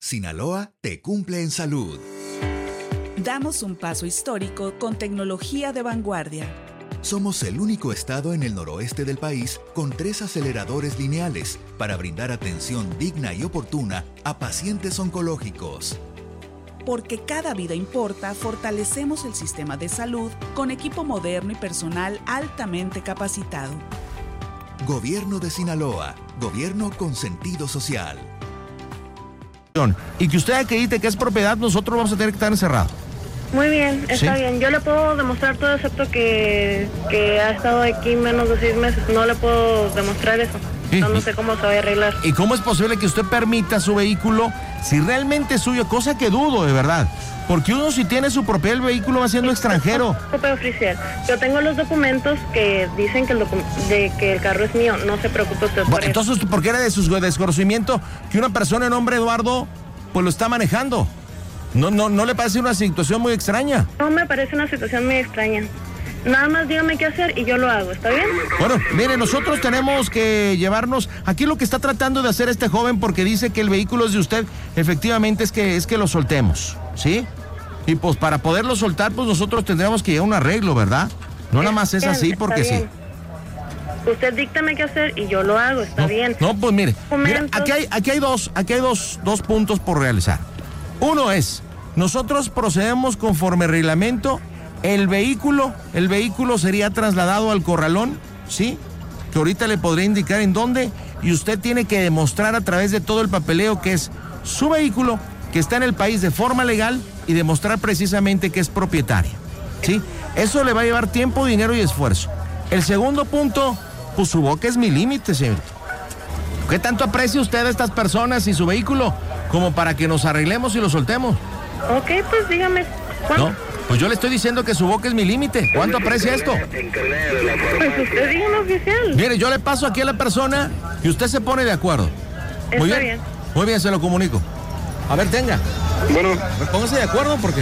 Sinaloa te cumple en salud. Damos un paso histórico con tecnología de vanguardia. Somos el único estado en el noroeste del país con 3 aceleradores lineales para brindar atención digna y oportuna a pacientes oncológicos. Porque cada vida importa, fortalecemos el sistema de salud con equipo moderno y personal altamente capacitado. Gobierno de Sinaloa, gobierno con sentido social. Y que usted acredite que es propiedad, nosotros vamos a tener que estar encerrados. Muy bien, está ¿Sí? bien. Yo le puedo demostrar todo excepto que ha estado aquí menos de 6 meses. No le puedo demostrar eso. Sí. No sé cómo se va a arreglar. ¿Y cómo es posible que usted permita su vehículo si realmente es suyo? Cosa que dudo, de verdad. Porque uno, si tiene su propio vehículo, va siendo extranjero. Oficial. Yo tengo los documentos que dicen que el carro es mío. No se preocupe usted por Bueno, entonces, ¿por qué era de su desconocimiento que una persona de nombre Eduardo pues lo está manejando? ¿No le parece una situación muy extraña? No me parece una situación muy extraña. Nada más dígame qué hacer y yo lo hago, ¿está bien? Bueno, mire, nosotros tenemos que llevarnos... Aquí lo que está tratando de hacer este joven, porque dice que el vehículo es de usted, efectivamente es que lo soltemos, ¿sí? Y pues para poderlo soltar, pues nosotros tendríamos que llegar a un arreglo, ¿verdad? No nada más es Bien, así está porque sí. bien. Usted díctame qué hacer y yo lo hago, está bien. No, pues mire, Documentos. aquí hay dos puntos por realizar. Uno es, nosotros procedemos conforme reglamento, el vehículo sería trasladado al corralón, ¿sí? Que ahorita le podré indicar en dónde, y usted tiene que demostrar a través de todo el papeleo que es su vehículo, que está en el país de forma legal, y demostrar precisamente que es propietaria, ¿sí? Eso le va a llevar tiempo, dinero y esfuerzo. El segundo punto, pues su boca es mi límite, señor. ¿Qué tanto aprecia usted a estas personas y su vehículo como para que nos arreglemos y lo soltemos? Ok, pues dígame, ¿cuánto? No, pues yo le estoy diciendo que su boca es mi límite. ¿Cuánto aprecia esto? Pues usted dígame, oficial. Mire, yo le paso aquí a la persona y usted se pone de acuerdo. Muy Está bien. bien. Muy bien, se lo comunico. A ver, tenga. Bueno, Póngase de acuerdo porque...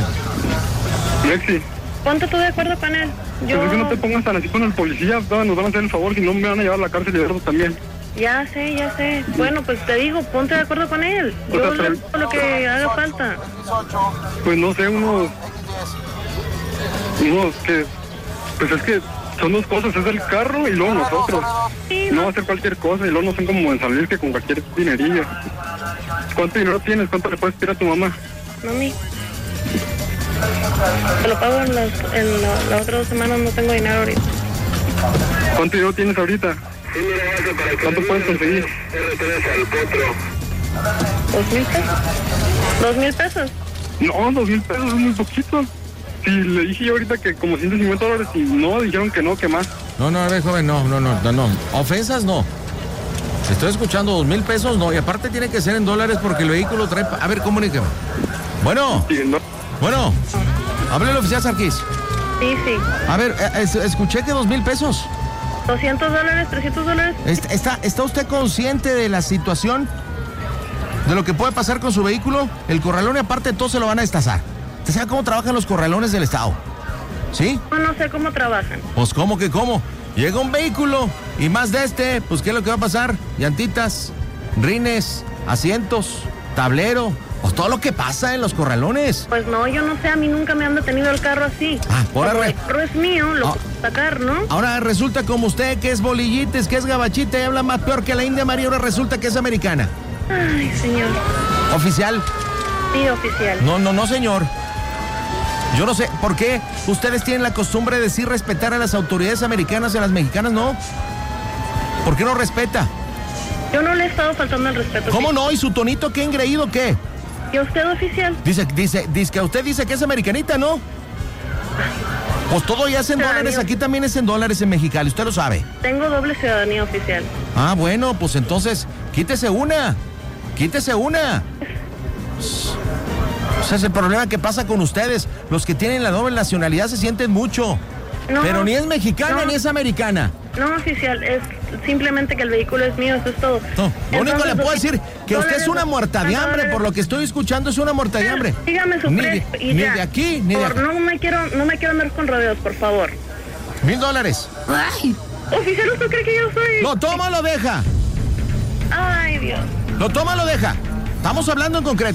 Lexi, Ponte tú de acuerdo con él. pues es que no te pongas tan así con el policía, nos van a hacer el favor, si no me van a llevar a la cárcel y Eduardo también. Ya sé. Bueno, pues te digo, ponte de acuerdo con él. Yo O sea, le hago lo que haga falta. Pues no sé, unos que, pues es que son 2 cosas, es el carro y luego nosotros. Sí, No va a ser cualquier cosa y luego no son como en salir que con cualquier dinerillo. ¿Cuánto dinero tienes? ¿Cuánto le puedes pedir a tu mamá? Mami. Te lo pago en las otras 2 semanas, no tengo dinero ahorita. ¿Cuánto dinero tienes ahorita? ¿Cuánto puedes conseguir? 2,000 pesos. ¿2,000 pesos? No, 2,000 pesos es muy poquito. Si le dije yo ahorita que como $150 y no, dijeron que no, que más. No, a ver, joven, no. Ofensas no. Estoy escuchando 2,000 pesos, no. Y aparte tiene que ser en dólares porque el vehículo trae... A ver, comuníqueme. Bueno, Sí, no. hable el oficial Sarkis. Sí. A ver, escuché que 2,000 pesos. $200, $300. ¿Está usted consciente de la situación? ¿De lo que puede pasar con su vehículo? El corralón, y aparte de todo, se lo van a destazar. ¿Usted sabe cómo trabajan los corralones del estado? ¿Sí? No sé cómo trabajan. Pues, ¿cómo que cómo? Llega un vehículo y más de pues, ¿qué es lo que va a pasar? Llantitas, rines, asientos, tablero, pues todo lo que pasa en los corralones. Pues no, yo no sé, a mí nunca me han detenido el carro así. Por Como arre. el carro es mío, lo puedo sacar, ¿no? Ahora resulta como usted que es bolillites, que es gabachita y habla más peor que la India María, ahora resulta que es americana. Ay, señor. Oficial. Sí, oficial. No, señor. Yo no sé, ¿por qué ustedes tienen la costumbre de decir respetar a las autoridades americanas y a las mexicanas no? ¿Por qué no respeta? Yo no le he estado faltando el respeto. ¿Cómo no? ¿Y su tonito qué engreído qué? ¿Y usted, oficial? Dice que usted dice que es americanita, ¿no? Pues todo ya es en dólares, aquí también es en dólares en Mexicali, usted lo sabe. Tengo doble ciudadanía, oficial. Ah, bueno, pues entonces, quítese una. Ese es el problema que pasa con ustedes. Los que tienen la doble nacionalidad se sienten mucho. No, pero ni es mexicana no. ni es americana. No, oficial, es simplemente que el vehículo es mío, eso es todo. No, lo único que le puedo Entonces, decir que usted es una muerta de hambre, por lo que estoy escuchando es una muerta de hambre. Dígame su precio y ni ya. de aquí, ni de Por acá. no me quiero andar con rodeos, por favor. $1,000. Oficial, ¿usted cree que yo soy? Lo toma o lo deja. Ay, Dios. Lo toma o lo deja. Estamos hablando en concreto.